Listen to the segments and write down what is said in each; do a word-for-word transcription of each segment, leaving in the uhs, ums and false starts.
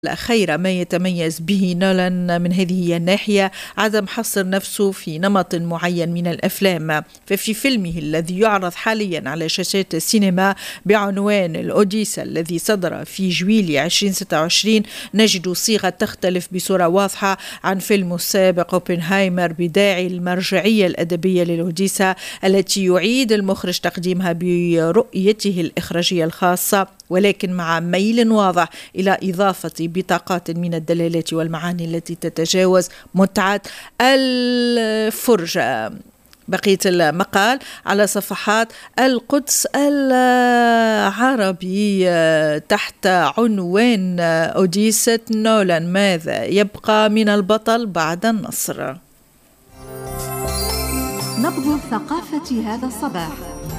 خير ما يتميز به نولان من هذه الناحية عدم حصر نفسه في نمط معين من الأفلام. ففي فيلمه الذي يعرض حاليا على شاشات السينما بعنوان الأوديسا الذي صدر في جويلية ألفين وستة وعشرين نجد صيغة تختلف بصورة واضحة عن فيلمه السابق أوبنهايمر بداعي المرجعية الأدبية للأوديسا التي يعيد المخرج تقديمها برؤيته الإخراجية الخاصة، ولكن مع ميل واضح إلى إضافة بطاقات من الدلالات والمعاني التي تتجاوز متعة الفرجة. بقية المقال على صفحات القدس العربي تحت عنوان أوديسة نولان، ماذا يبقى من البطل بعد النصر؟ نبض الثقافة هذا الصباح.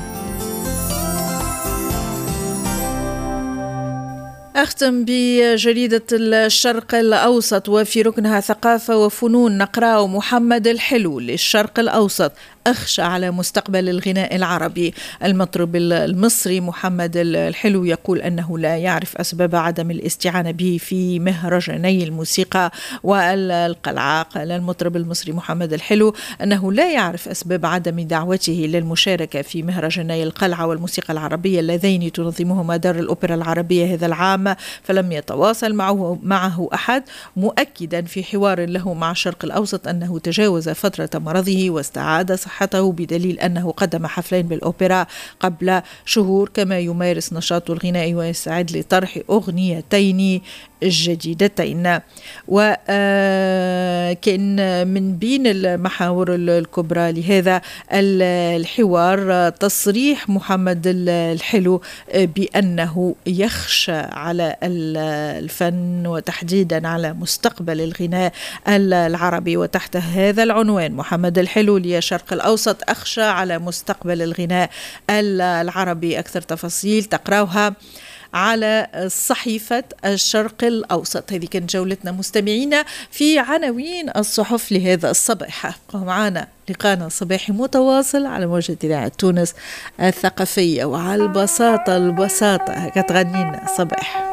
أختم بجريدة الشرق الأوسط وفي ركنها ثقافة وفنون نقرأ محمد الحلو للشرق الأوسط: أخشى على مستقبل الغناء العربي. المطرب المصري محمد الحلو يقول أنه لا يعرف أسباب عدم الاستعانة به في مهرجاني الموسيقى والقلعة. قال المطرب المصري محمد الحلو أنه لا يعرف أسباب عدم دعوته للمشاركة في مهرجاني القلعة والموسيقى العربية اللذين تنظمهما دار الأوبرا العربية هذا العام، فلم يتواصل معه, معه أحد، مؤكدا في حوار له مع الشرق الأوسط أنه تجاوز فترة مرضه واستعاد صحته بدليل أنه قدم حفلين بالأوبرا قبل شهور، كما يمارس نشاطه الغنائي ويستعد لطرح أغنيتين جديدتين. وكان من بين المحاور الكبرى لهذا الحوار تصريح محمد الحلو بأنه يخشى على الفن وتحديدا على مستقبل الغناء العربي. وتحت هذا العنوان محمد الحلو للشرق الأوسط: أخشى على مستقبل الغناء العربي. أكثر تفاصيل تقرأوها على صحيفة الشرق الأوسط. هذه كانت جولتنا مستمعينا في عناوين الصحف لهذا الصباح. ابقوا معنا، لقانا صباحي متواصل على موجة إذاعة تونس الثقافية. وعلى البساطة البساطة كتغنينا صباح.